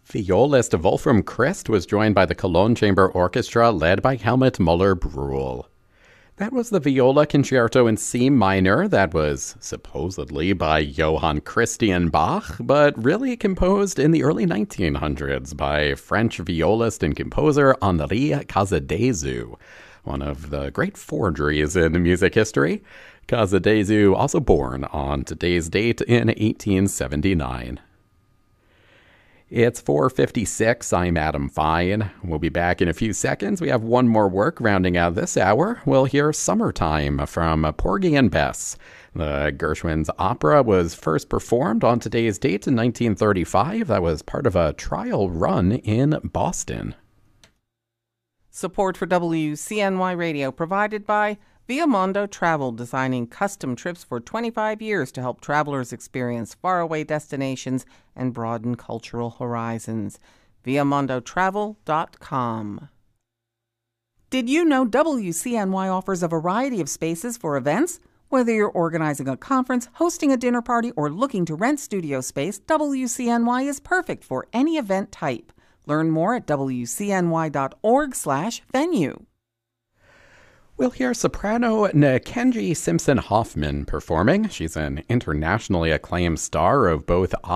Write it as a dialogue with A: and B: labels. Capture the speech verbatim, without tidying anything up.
A: Violist Wolfram Christ was joined by the Cologne Chamber Orchestra led by Helmut Müller-Brühl. That was the Viola Concerto in C minor that was supposedly by Johann Christian Bach, but really composed in the early nineteen hundreds by French violist and composer Henri Casadesus, one of the great forgeries in music history. Casadesus also born on today's date in eighteen seventy-nine. It's four fifty-six. I'm Adam Fine. We'll be back in a few seconds. We have one more work rounding out this hour. We'll hear Summertime from Porgy and Bess. The Gershwin's opera was first performed on today's date in nineteen thirty-five. That was part of a trial run in Boston.
B: Support for W C N Y Radio provided by Viamondo Travel, designing custom trips for twenty-five years to help travelers experience faraway destinations and broaden cultural horizons. Viamondo Travel dot com. Did you know W C N Y offers a variety of spaces for events? Whether you're organizing a conference, hosting a dinner party, or looking to rent studio space, W C N Y is perfect for any event type. Learn more at W C N Y dot org slash venue.
A: We'll hear soprano Nakenji Simpson Hoffman performing. She's an internationally acclaimed star of both